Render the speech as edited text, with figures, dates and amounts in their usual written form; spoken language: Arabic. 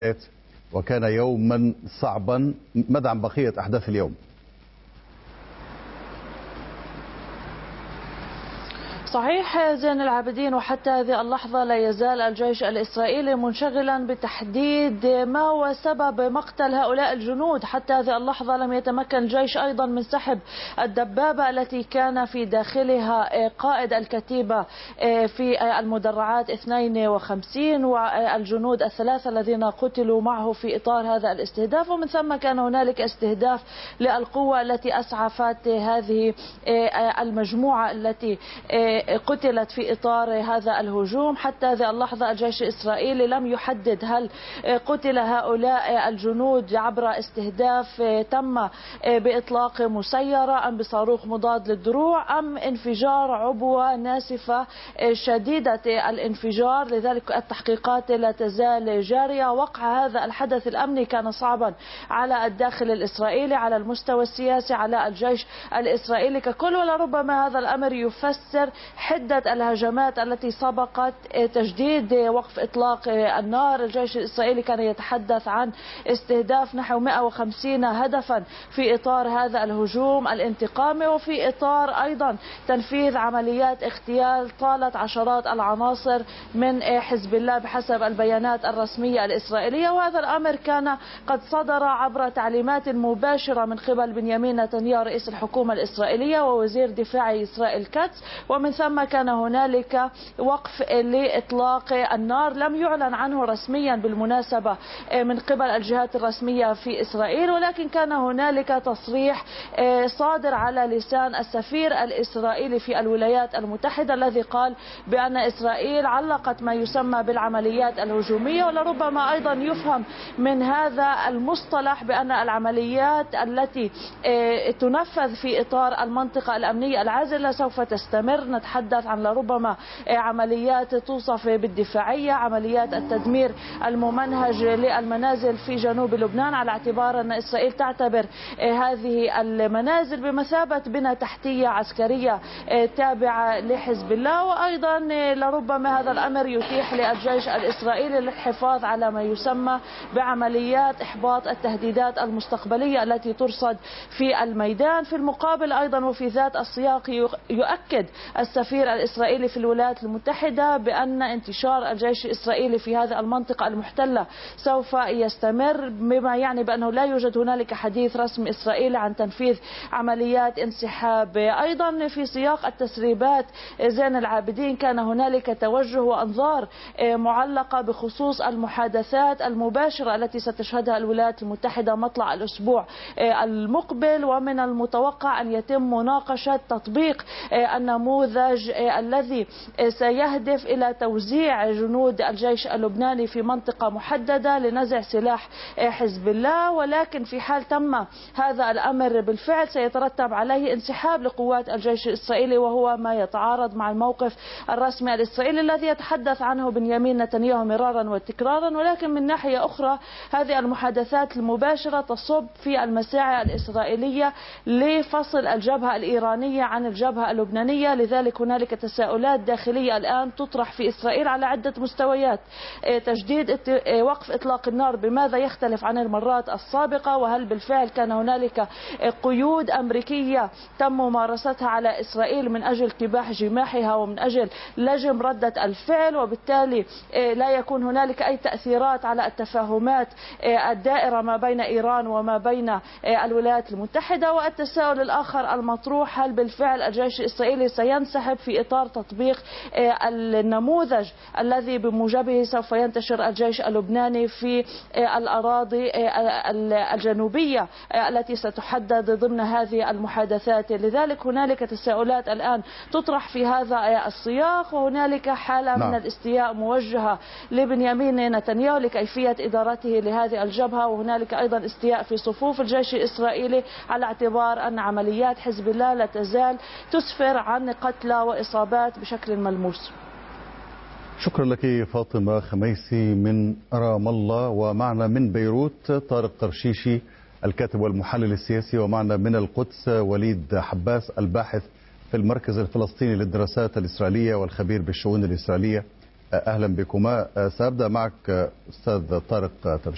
وكان يوما صعبا. ماذا عن بقية أحداث اليوم؟ صحيح زين العابدين، وحتى هذه اللحظة لا يزال الجيش الإسرائيلي منشغلا بتحديد ما هو سبب مقتل هؤلاء الجنود. حتى هذه اللحظة لم يتمكن الجيش أيضا من سحب الدبابة التي كان في داخلها قائد الكتيبة في المدرعات 52 والجنود الثلاثة الذين قتلوا معه في إطار هذا الاستهداف. ومن ثم كان هنالك استهداف للقوة التي أسعفت هذه المجموعة التي قتلت في إطار هذا الهجوم. حتى هذه اللحظة الجيش الإسرائيلي لم يحدد هل قتل هؤلاء الجنود عبر استهداف تم بإطلاق مسيرة أم بصاروخ مضاد للدروع أم انفجار عبوة ناسفة شديدة الانفجار. لذلك التحقيقات لا تزال جارية. وقع هذا الحدث الأمني كان صعبا على الداخل الإسرائيلي، على المستوى السياسي، على الجيش الإسرائيلي ككل. ولربما هذا الأمر يفسر حدة الهجمات التي سبقت تجديد وقف إطلاق النار. الجيش الإسرائيلي كان يتحدث عن استهداف نحو 150 هدفا في إطار هذا الهجوم الانتقامي، وفي إطار أيضا تنفيذ عمليات اغتيال طالت عشرات العناصر من حزب الله بحسب البيانات الرسمية الإسرائيلية. وهذا الأمر كان قد صدر عبر تعليمات مباشرة من قبل بنيامين نتنياهو رئيس الحكومة الإسرائيلية ووزير دفاع إسرائيل كاتس. ومن ثم كان هنالك وقف لإطلاق النار لم يعلن عنه رسميا بالمناسبة من قبل الجهات الرسمية في إسرائيل، ولكن كان هنالك تصريح صادر على لسان السفير الإسرائيلي في الولايات المتحدة الذي قال بأن إسرائيل علقت ما يسمى بالعمليات الهجومية. ولربما أيضا يفهم من هذا المصطلح بأن العمليات التي تنفذ في إطار المنطقة الأمنية العازلة سوف تستمر. نتحدث عن لربما عمليات توصف بالدفاعية، عمليات التدمير الممنهج للمنازل في جنوب لبنان، على اعتبار أن إسرائيل تعتبر هذه المنازل بمثابة بنى تحتية عسكرية تابعة لحزب الله. وأيضا لربما هذا الأمر يتيح للجيش الإسرائيلي للحفاظ على ما يسمى بعمليات إحباط التهديدات المستقبلية التي ترصد في الميدان. في المقابل أيضا وفي ذات السياق يؤكد السفير الإسرائيلي في الولايات المتحدة بأن انتشار الجيش الإسرائيلي في هذه المنطقة المحتلة سوف يستمر، بما يعني بأنه لا يوجد هنالك حديث رسمي إسرائيلي عن تنفيذ عمليات انسحاب. أيضا في سياق التسريبات زين العابدين كان هنالك توجه وأنظار معلقة بخصوص المحادثات المباشرة التي ستشهدها الولايات المتحدة مطلع الأسبوع المقبل، ومن المتوقع أن يتم مناقشة تطبيق النموذج الذي سيهدف إلى توزيع جنود الجيش اللبناني في منطقة محددة لنزع سلاح حزب الله. ولكن في حال تم هذا الأمر بالفعل سيترتب عليه انسحاب لقوات الجيش الإسرائيلي، وهو ما يتعارض مع الموقف الرسمي الإسرائيلي الذي يتحدث عنه بنيامين نتنياهو مرارا وتكرارا. ولكن من ناحية أخرى هذه المحادثات المباشرة تصب في المساعي الإسرائيلية لفصل الجبهة الإيرانية عن الجبهة اللبنانية. لذلك هنالك تساؤلات داخلية الآن تطرح في إسرائيل على عدة مستويات. تجديد وقف إطلاق النار بماذا يختلف عن المرات السابقة؟ وهل بالفعل كان هنالك قيود أمريكية تم ممارستها على إسرائيل من أجل كباح جماحها ومن أجل لجم ردة الفعل، وبالتالي لا يكون هنالك أي تأثيرات على التفاهمات الدائرة ما بين إيران وما بين الولايات المتحدة؟ والتساؤل الآخر المطروح هل بالفعل الجيش الإسرائيلي سينسحب في إطار تطبيق النموذج الذي بموجبه سوف ينتشر الجيش اللبناني في الأراضي الجنوبية التي ستحدد ضمن هذه المحادثات. لذلك هنالك تساؤلات الآن تطرح في هذا السياق، وهنالك حالة من الاستياء موجهة لبنيامين نتنياهو لكيفية إدارته لهذه الجبهة، وهنالك أيضا استياء في صفوف الجيش الإسرائيلي على اعتبار أن عمليات حزب الله لا تزال تسفر عن قتلى وإصابات بشكل ملموس. شكرا لك فاطمة خميسي من رام الله. ومعنا من بيروت طارق قرشيشي الكاتب والمحلل السياسي، ومعنا من القدس وليد حباس الباحث في المركز الفلسطيني للدراسات الإسرائيلية والخبير بالشؤون الإسرائيلية. أهلا بكما. سأبدأ معك أستاذ طارق.